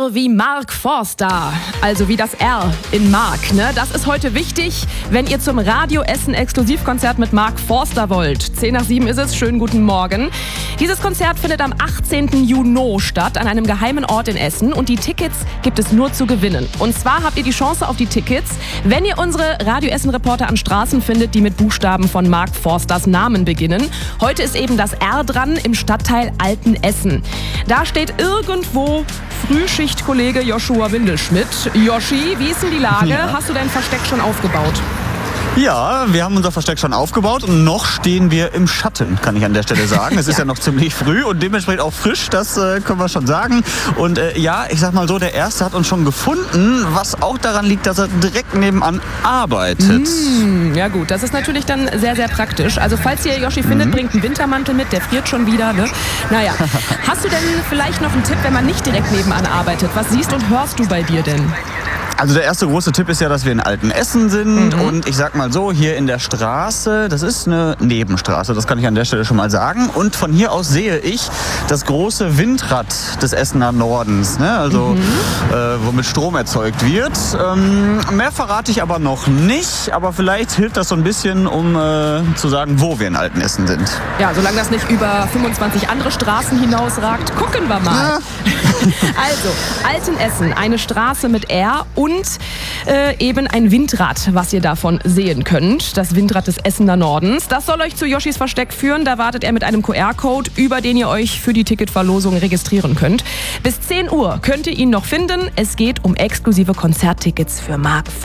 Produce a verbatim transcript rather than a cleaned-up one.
R wie Mark Forster, also wie das R in Mark. Ne? Das ist heute wichtig, wenn ihr zum Radio Essen Exklusivkonzert mit Mark Forster wollt. zehn nach sieben ist es, schönen guten Morgen. Dieses Konzert findet am achtzehnten Juni statt, an einem geheimen Ort in Essen. Und die Tickets gibt es nur zu gewinnen. Und zwar habt ihr die Chance auf die Tickets, wenn ihr unsere Radio Essen Reporter an Straßen findet, die mit Buchstaben von Mark Forsters Namen beginnen. Heute ist eben das R dran im Stadtteil Altenessen. Da steht irgendwo Frühschichtkollege Joshua Windelschmidt. Joshi, wie ist denn die Lage? Ja. Hast du dein Versteck schon aufgebaut? Ja, wir haben unser Versteck schon aufgebaut und noch stehen wir im Schatten, kann ich an der Stelle sagen. Es ist ja noch ziemlich früh und dementsprechend auch frisch, das äh, können wir schon sagen. Und äh, ja, ich sag mal so, der Erste hat uns schon gefunden, was auch daran liegt, dass er direkt nebenan arbeitet. Mm, ja gut, das ist natürlich dann sehr, sehr praktisch. Also falls ihr Joshi findet, Mhm. bringt einen Wintermantel mit, der friert schon wieder. Ne? Naja, hast du denn vielleicht noch einen Tipp, wenn man nicht direkt nebenan arbeitet? Was siehst und hörst du bei dir denn? Also der erste große Tipp ist ja, dass wir in Altenessen sind Mhm. und ich sag mal so, hier in der Straße, das ist eine Nebenstraße, das kann ich an der Stelle schon mal sagen. Und von hier aus sehe ich das große Windrad des Essener Nordens, ne? Also Mhm. äh, womit Strom erzeugt wird. Ähm, mehr verrate ich aber noch nicht, aber vielleicht hilft das so ein bisschen, um äh, zu sagen, wo wir in Altenessen sind. Ja, solange das nicht über fünfundzwanzig andere Straßen hinausragt, gucken wir mal. Ja. Also, Altenessen, eine Straße mit R und äh, eben ein Windrad, was ihr davon sehen könnt. Das Windrad des Essener Nordens. Das soll euch zu Joshis Versteck führen. Da wartet er mit einem Q R-Code, über den ihr euch für die Ticketverlosung registrieren könnt. Bis zehn Uhr könnt ihr ihn noch finden. Es geht um exklusive Konzerttickets für Mark